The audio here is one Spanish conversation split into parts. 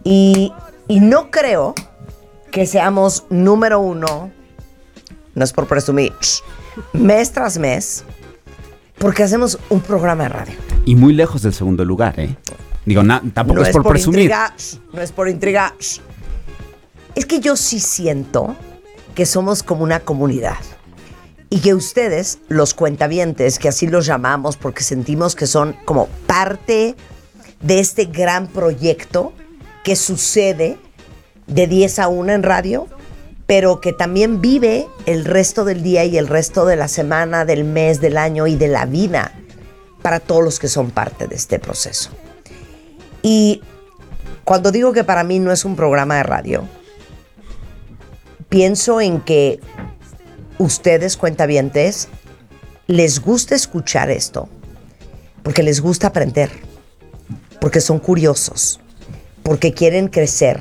Y no creo que seamos número uno, no es por presumir, mes tras mes, porque hacemos un programa de radio. Y muy lejos del segundo lugar, ¿eh? Digo, tampoco No es por presumir. No es por intrigar. Es que yo sí siento que somos como una comunidad. Y que ustedes, los cuentavientes, que así los llamamos porque sentimos que son como parte de este gran proyecto que sucede de 10 a 1 en radio, pero que también vive el resto del día y el resto de la semana, del mes, del año y de la vida para todos los que son parte de este proceso. Y cuando digo que para mí no es un programa de radio, pienso en que ustedes, cuentavientes, les gusta escuchar esto, porque les gusta aprender, porque son curiosos, porque quieren crecer,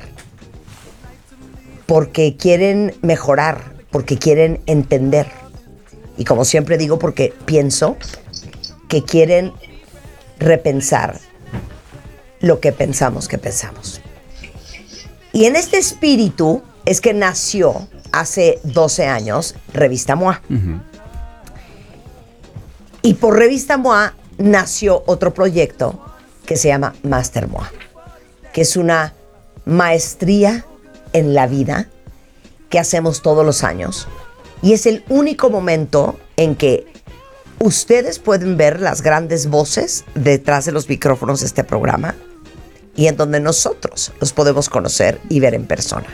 porque quieren mejorar, porque quieren entender. Y como siempre digo, porque pienso que quieren repensar lo que pensamos que pensamos. Y en este espíritu es que nació hace 12 años Revista MOA. Uh-huh. Y por Revista MOA nació otro proyecto que se llama Master MOA, que es una maestría en la vida que hacemos todos los años. Y es el único momento en que ustedes pueden ver las grandes voces detrás de los micrófonos de este programa y en donde nosotros los podemos conocer y ver en persona.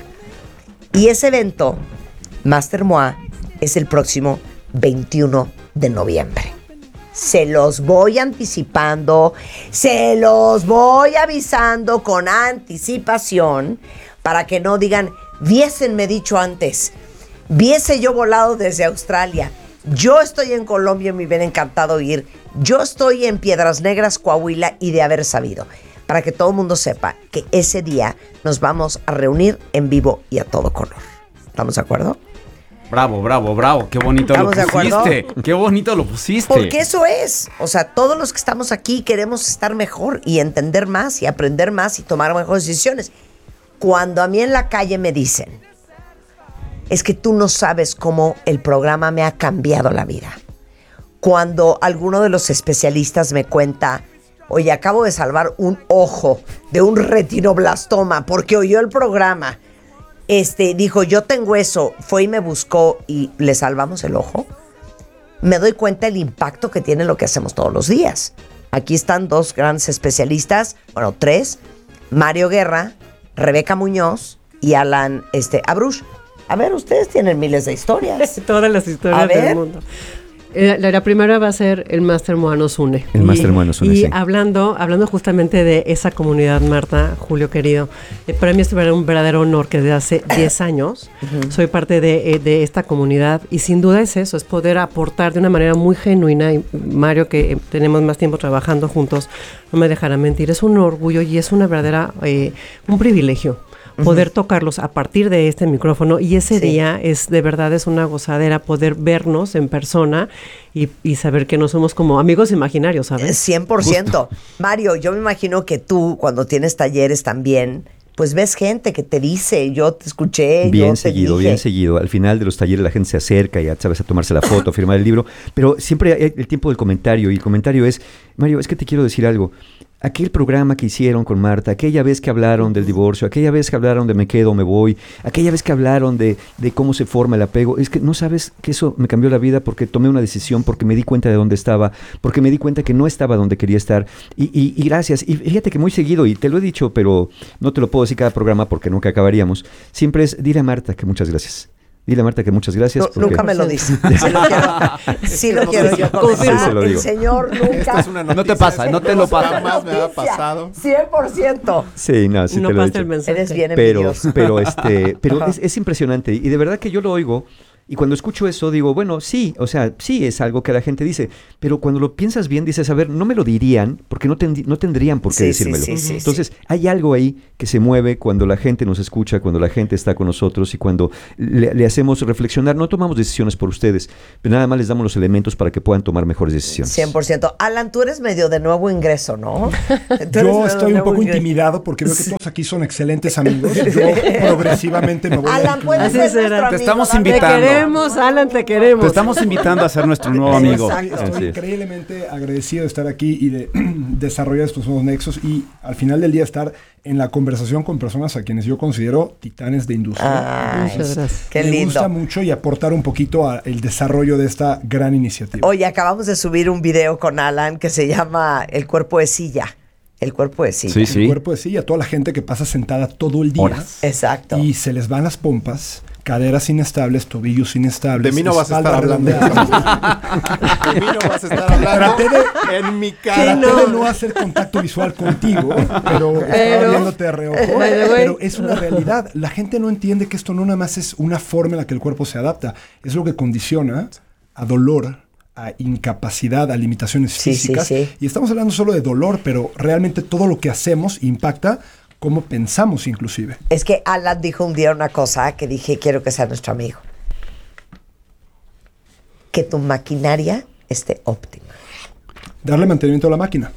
Y ese evento, Master MOA, es el próximo 21 de noviembre. Se los voy anticipando, se los voy avisando con anticipación para que no digan, viésenme dicho antes, viese yo volado desde Australia, yo estoy en Colombia y me hubiera encantado ir, yo estoy en Piedras Negras, Coahuila, y de haber sabido, para que todo el mundo sepa que ese día nos vamos a reunir en vivo y a todo color. ¿Estamos de acuerdo? Bravo, bravo, bravo. Qué bonito lo pusiste. Qué bonito lo pusiste. Porque eso es. O sea, todos los que estamos aquí queremos estar mejor y entender más y aprender más y tomar mejores decisiones. Cuando a mí en la calle me dicen, es que tú no sabes cómo el programa me ha cambiado la vida. Cuando alguno de los especialistas me cuenta, oye, acabo de salvar un ojo de un retinoblastoma porque oyó el programa. Dijo, yo tengo eso, fue y me buscó y le salvamos el ojo. Me doy cuenta del impacto que tiene lo que hacemos todos los días. Aquí están dos grandes especialistas, bueno, tres, Mario Guerra, Rebeca Muñoz y Alan Abruch. A ver, ustedes tienen miles de historias. Todas las historias del mundo. La primera va a ser el Master MOA nos une. El Master MOA nos une, y sí. hablando justamente de esa comunidad, Marta, Julio querido, para mí es un verdadero honor que desde hace 10 años soy parte de esta comunidad y sin duda es eso, es poder aportar de una manera muy genuina. Y Mario, que tenemos más tiempo trabajando juntos, no me dejará mentir, es un orgullo y es una verdadera, un privilegio poder tocarlos a partir de este micrófono y ese día de verdad es una gozadera poder vernos en persona y saber que no somos como amigos imaginarios, ¿sabes? 100%. Mario, yo me imagino que tú cuando tienes talleres también, pues ves gente que te dice, yo te escuché, bien yo seguido, te dije. bien seguido. Al final de los talleres la gente se acerca y ya sabes a tomarse la foto, a firmar el libro, pero siempre hay el tiempo del comentario y el comentario es, Mario, es que te quiero decir algo. Aquel programa que hicieron con Marta, aquella vez que hablaron del divorcio, aquella vez que hablaron de me quedo o me voy, aquella vez que hablaron de cómo se forma el apego, es que no sabes que eso me cambió la vida porque tomé una decisión, porque me di cuenta de dónde estaba, porque me di cuenta que no estaba donde quería estar y gracias. Y fíjate que muy seguido, y te lo he dicho, pero no te lo puedo decir cada programa porque nunca acabaríamos, siempre es dile a Marta que muchas gracias. Dile a Marta que muchas gracias. No, nunca me lo dice. Sí lo quiero yo confesar. Lo el digo. Señor nunca. No te pasa, no te lo pasa. Jamás me ha pasado. 100%. Sí, no, sí no te lo he pasa dicho. el mensaje. Eres bien Pero envidioso. es impresionante y de verdad que yo lo oigo Y cuando escucho eso digo, bueno, sí, o sea, sí es algo que la gente dice, pero cuando lo piensas bien dices, a ver, no me lo dirían porque no tendrían por qué decírmelo. Entonces, hay algo ahí que se mueve cuando la gente nos escucha, cuando la gente está con nosotros y cuando le hacemos reflexionar. No tomamos decisiones por ustedes, pero nada más les damos los elementos para que puedan tomar mejores decisiones. 100%. Alan, tú eres medio de nuevo ingreso, ¿no? Yo estoy un poco intimidado porque veo que todos aquí son excelentes amigos. Yo progresivamente me voy Alan, puedes ser nuestro amigo. Te estamos Te invitando. queremos, Alan, te queremos. Te estamos invitando a ser nuestro nuevo amigo. Estoy increíblemente agradecido de estar aquí y de desarrollar estos nuevos nexos y al final del día estar en la conversación con personas a quienes yo considero titanes de industria. Muchas gracias. Qué Me lindo. gusta mucho y aportar un poquito al desarrollo de esta gran iniciativa. Oye, acabamos de subir un video con Alan que se llama El cuerpo de silla. El cuerpo de silla. Sí. El cuerpo de silla, toda la gente que pasa sentada todo el día. Horas. Exacto. Y se les van las pompas, caderas inestables, tobillos inestables. De mí no vas a estar espalda hablando. redondeada. De mí no vas a estar hablando. En mi cara. Traté de no hacer contacto visual contigo, pero estaba viéndote de reojo. Pero es una realidad. La gente no entiende que esto no nada más es una forma en la que el cuerpo se adapta. Es lo que condiciona a dolor, a incapacidad, a limitaciones físicas. Sí. Y estamos hablando solo de dolor, pero realmente todo lo que hacemos impacta cómo pensamos inclusive. Es que Alan dijo un día una cosa que dije, quiero que sea nuestro amigo. Que tu maquinaria esté óptima. Darle mantenimiento a la máquina.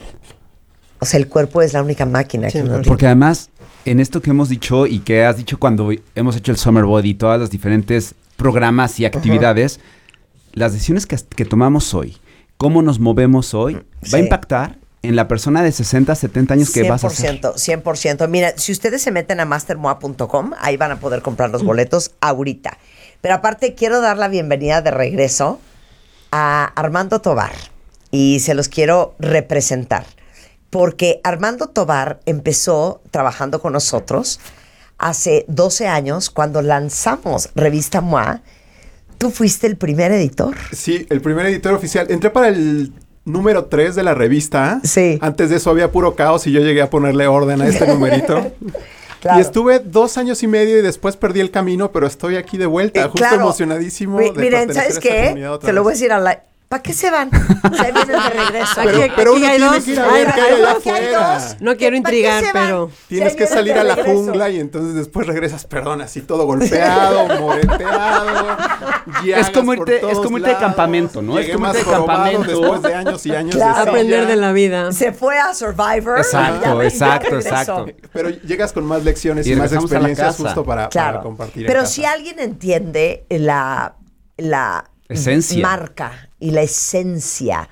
O sea, el cuerpo es la única máquina que uno tiene. Porque además, en esto que hemos dicho y que has dicho cuando hemos hecho el Summer Body y todas las diferentes programas y actividades, las decisiones que tomamos hoy, cómo nos movemos hoy, va a impactar en la persona de 60, 70 años que vas a ser. 100%. Mira, si ustedes se meten a mastermoa.com, ahí van a poder comprar los boletos ahorita. Pero aparte, quiero dar la bienvenida de regreso a Armando Tobar. Y se los quiero representar. Porque Armando Tobar empezó trabajando con nosotros hace 12 años cuando lanzamos Revista MOA. ¿Tú fuiste el primer editor? Sí, el primer editor oficial. Entré para el número 3 de la revista. Sí. Antes de eso había puro caos y yo llegué a ponerle orden a este numerito. Claro. Y estuve 2 años y medio y después perdí el camino, pero estoy aquí de vuelta, justo claro. emocionadísimo. De Miren, pertenecer ¿sabes a esta qué? comunidad otra Te lo voy a vez. decir a la... ¿Para qué se van? Se vienen de regreso. Pero uno hay tiene dos. que ir a ver qué hay allá Aquí hay afuera. dos. No quiero ¿Para qué intrigar, se van? pero... Tienes Se que vienen salir de a la regreso. jungla y entonces después regresas, perdón, así todo golpeado, moreteado, llagas Es como por irte todos de lados. campamento, ¿no? Es Llegué como más irte de jorobado campamento. después de años y años Claro. de silla. Aprender de la vida. Se fue a Survivor. Exacto, y ya exacto, regresó. exacto. Pero llegas con más lecciones y, Y más regresamos a la experiencias casa. justo para Claro. compartir. en Pero casa. si alguien entiende la Esencia. marca y la esencia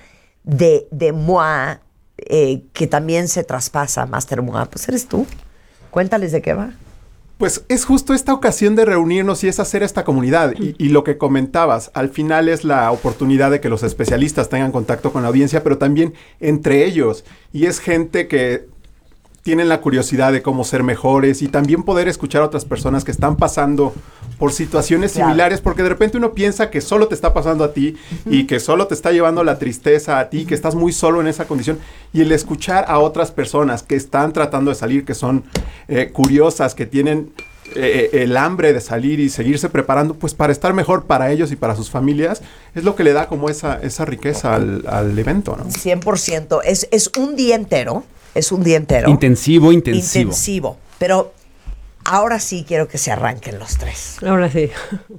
de MOA, que también se traspasa a Master MOA, pues eres tú. Cuéntales de qué va. Pues es justo esta ocasión de reunirnos y es hacer esta comunidad. Y lo que comentabas, al final es la oportunidad de que los especialistas tengan contacto con la audiencia, pero también entre ellos. Y es gente que tienen la curiosidad de cómo ser mejores y también poder escuchar a otras personas que están pasando por situaciones Claro. similares, porque de repente uno piensa que solo te está pasando a ti y que solo te está llevando la tristeza a ti, que estás muy solo en esa condición, y el escuchar a otras personas que están tratando de salir, que son curiosas, que tienen el hambre de salir y seguirse preparando, pues para estar mejor para ellos y para sus familias, es lo que le da como esa riqueza al evento, ¿no? 100%. Es un día entero. Es un día entero. Intensivo. Intensivo. Pero ahora sí quiero que se arranquen los tres. Ahora sí.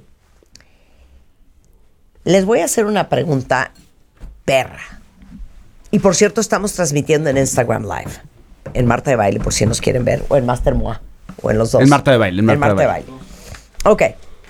Les voy a hacer una pregunta perra. Y por cierto, estamos transmitiendo en Instagram Live. En Marta de Baile, por si nos quieren ver. O en Master MOA. O en los dos. En Marta de Baile. En Marta de Baile. Ok.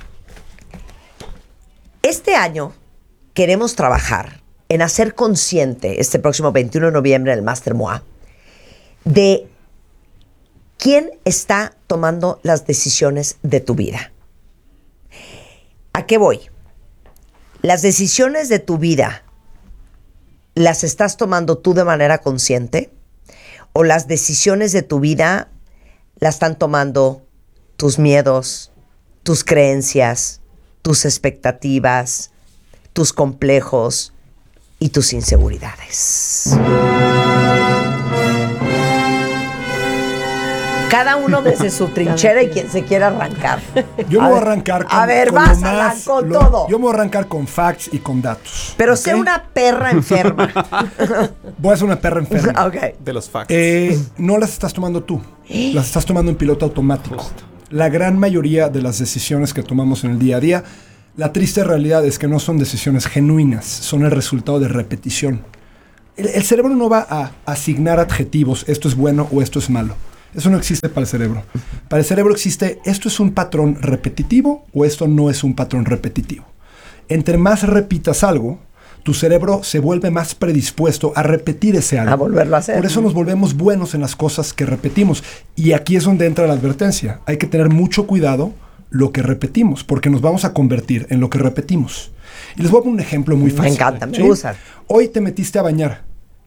Este año queremos trabajar en hacer consciente, este próximo 21 de noviembre, en el Master MOA, de quién está tomando las decisiones de tu vida. ¿A qué voy? Las decisiones de tu vida, ¿las estás tomando tú de manera consciente? ¿O las decisiones de tu vida las están tomando tus miedos, tus creencias, tus expectativas, tus complejos y tus inseguridades? Cada uno desde su trinchera y quien se quiera arrancar. Yo me voy a arrancar con, a ver, con vas lo a más, con todo. Yo me voy a arrancar con facts y con datos. Pero ¿ok? sé una perra enferma. Voy a ser una perra enferma. Ok. De los facts. No las estás tomando tú, las estás tomando en piloto automático. La gran mayoría de las decisiones que tomamos en el día a día, la triste realidad es que no son decisiones genuinas, son el resultado de repetición. El cerebro no va a asignar adjetivos, esto es bueno o esto es malo. Eso no existe para el cerebro. Para el cerebro existe, esto es un patrón repetitivo o esto no es un patrón repetitivo. Entre más repitas algo, tu cerebro se vuelve más predispuesto a repetir ese algo. A volverlo a hacer. Por eso nos volvemos buenos en las cosas que repetimos. Y aquí es donde entra la advertencia. Hay que tener mucho cuidado lo que repetimos, porque nos vamos a convertir en lo que repetimos. Y les voy a poner un ejemplo muy fácil. Me encanta, me ¿sí? gusta. Hoy te metiste a bañar.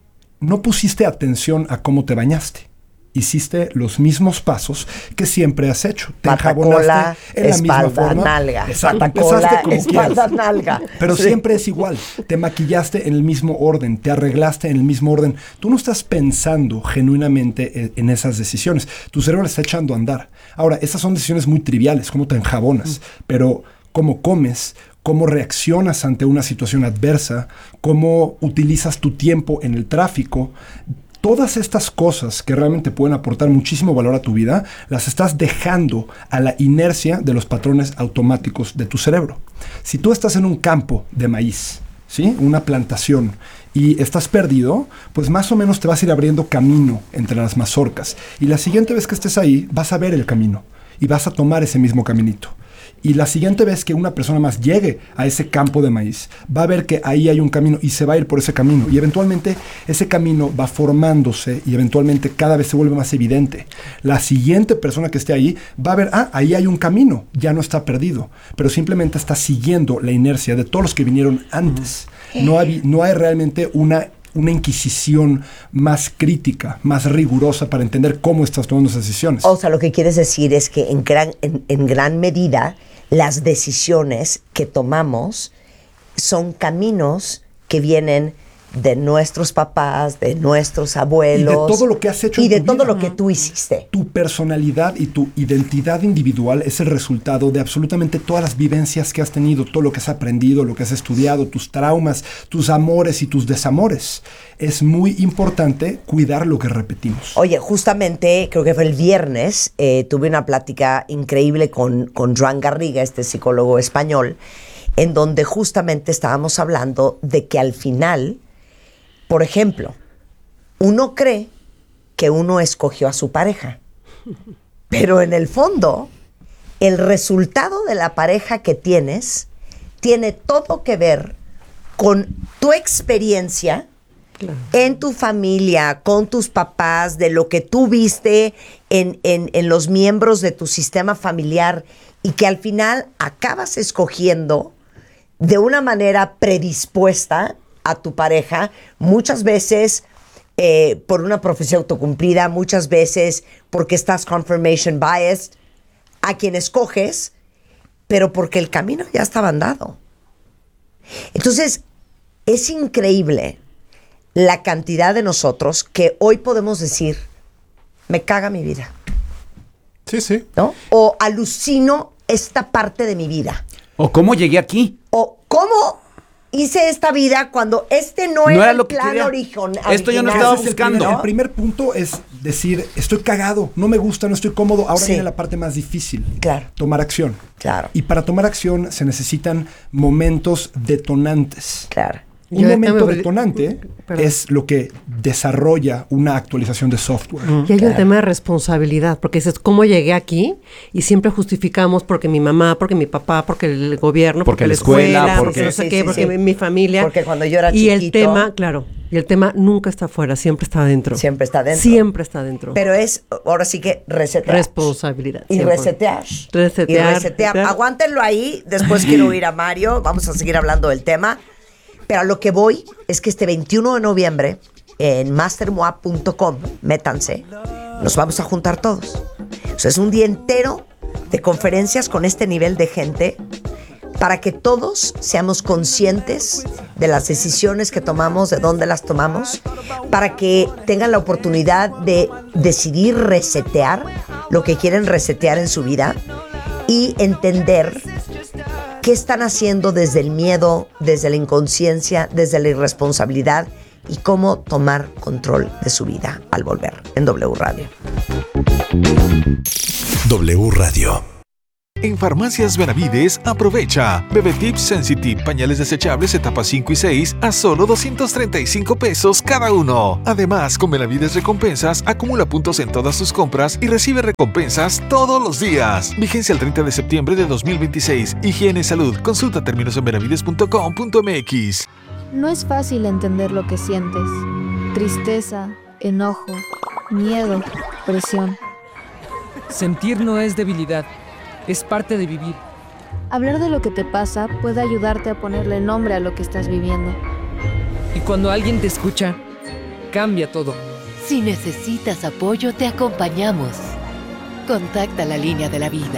No pusiste atención a cómo te bañaste. Hiciste los mismos pasos que siempre has hecho. Te Patacola, enjabonaste en la misma espalda, forma. nalga. Exacto, Patacola, empezaste como espalda, quieras. nalga. Pero Sí. siempre es igual. Te maquillaste en el mismo orden, te arreglaste en el mismo orden. Tú no estás pensando genuinamente en esas decisiones. Tu cerebro le está echando a andar. Ahora, esas son decisiones muy triviales, cómo te enjabonas, pero cómo comes, cómo reaccionas ante una situación adversa, cómo utilizas tu tiempo en el tráfico. Todas estas cosas que realmente pueden aportar muchísimo valor a tu vida, las estás dejando a la inercia de los patrones automáticos de tu cerebro. Si tú estás en un campo de maíz, ¿sí? Una plantación, y estás perdido, pues más o menos te vas a ir abriendo camino entre las mazorcas. Y la siguiente vez que estés ahí, vas a ver el camino y vas a tomar ese mismo caminito. Y la siguiente vez que una persona más llegue a ese campo de maíz, va a ver que ahí hay un camino y se va a ir por ese camino. Y eventualmente ese camino va formándose y eventualmente cada vez se vuelve más evidente. La siguiente persona que esté ahí va a ver, ahí hay un camino, ya no está perdido. Pero simplemente está siguiendo la inercia de todos los que vinieron antes. No hay realmente una inquisición más crítica, más rigurosa para entender cómo estás tomando esas decisiones. O sea, lo que quieres decir es que en gran medida las decisiones que tomamos son caminos que vienen de nuestros papás, de nuestros abuelos. Y de todo lo que has hecho y en de tu todo vida. lo que tú hiciste. Tu personalidad y tu identidad individual es el resultado de absolutamente todas las vivencias que has tenido, todo lo que has aprendido, lo que has estudiado, tus traumas, tus amores y tus desamores. Es muy importante cuidar lo que repetimos. Oye, justamente, creo que fue el viernes, tuve una plática increíble con Joan Garriga, este psicólogo español, en donde justamente estábamos hablando de que al final, por ejemplo, uno cree que uno escogió a su pareja, pero en el fondo, el resultado de la pareja que tienes tiene todo que ver con tu experiencia, claro, en tu familia, con tus papás, de lo que tú viste en los miembros de tu sistema familiar y que al final acabas escogiendo de una manera predispuesta a tu pareja, muchas veces por una profecía autocumplida, muchas veces porque estás confirmation biased a quien escoges, pero porque el camino ya estaba andado. Entonces, es increíble la cantidad de nosotros que hoy podemos decir, me caga mi vida. Sí, sí. ¿No? O alucino esta parte de mi vida. O cómo llegué aquí. O cómo hice esta vida cuando no era el lo que plan quería. original. Esto yo no estaba Ese es buscando. el primer punto es decir, estoy cagado, no me gusta, no estoy cómodo. Ahora Sí. viene la parte más difícil. Claro. Tomar acción. Claro. Y para tomar acción se necesitan momentos detonantes. Claro. Un Yo momento déjame- detonante Perdón. es lo que desarrolla una actualización de software. Y hay un tema de responsabilidad, porque dices, ¿cómo llegué aquí? Y siempre justificamos porque mi mamá, porque mi papá, porque el gobierno, Porque porque la la escuela, escuela, porque porque- no sé Sí, qué, sí, porque sí. mi familia. Porque cuando yo era y el chiquito- tema, claro, y el tema nunca está afuera, siempre está adentro. Siempre está dentro. Siempre está adentro. Pero es, ahora sí que resetear. Responsabilidad. Y 100%. resetear. Resetear. Y resetear. Aguántenlo ahí. Después quiero oír a Mario. Vamos a seguir hablando del tema. Pero a lo que voy es que este 21 de noviembre en mastermoa.com, métanse, nos vamos a juntar todos. O sea, es un día entero de conferencias con este nivel de gente para que todos seamos conscientes de las decisiones que tomamos, de dónde las tomamos, para que tengan la oportunidad de decidir resetear lo que quieren resetear en su vida y entender qué están haciendo desde el miedo, desde la inconsciencia, desde la irresponsabilidad y cómo tomar control de su vida al volver en W Radio. W Radio. En Farmacias Benavides, aprovecha. Bebé Tips Sensitive, pañales desechables etapas 5 y 6 a solo 235 pesos cada uno. Además, con Benavides Recompensas, acumula puntos en todas tus compras y recibe recompensas todos los días. Vigencia el 30 de septiembre de 2026. Higiene y salud. Consulta términos en benavides.com.mx. No es fácil entender lo que sientes. Tristeza, enojo, miedo, presión. Sentir no es debilidad. Es parte de vivir. Hablar de lo que te pasa puede ayudarte a ponerle nombre a lo que estás viviendo. Y cuando alguien te escucha, cambia todo. Si necesitas apoyo, te acompañamos. Contacta la línea de la vida.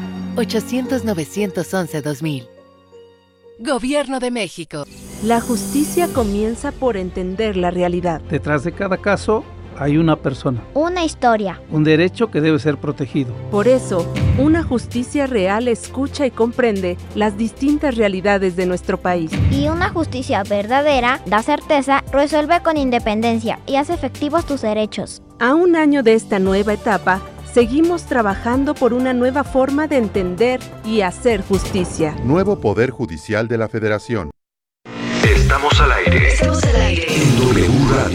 800-911-2000. Gobierno de México. La justicia comienza por entender la realidad. Detrás de cada caso hay una persona. Una historia. Un derecho que debe ser protegido. Por eso, una justicia real escucha y comprende las distintas realidades de nuestro país. Y una justicia verdadera da certeza, resuelve con independencia y hace efectivos tus derechos. A un año de esta nueva etapa, seguimos trabajando por una nueva forma de entender y hacer justicia. Nuevo Poder Judicial de la Federación. Estamos al aire. Estamos al aire. En W Radio.